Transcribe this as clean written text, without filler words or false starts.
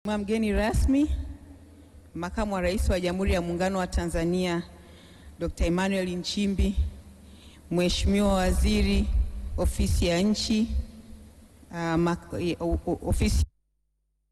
Mgeni rasmi, Makamu wa Rais wa Jamhuri ya Muungano wa Tanzania Dr. Emmanuel Nchimbi, Mheshimiwa Waziri Ofisi ya Nchi, Ofisi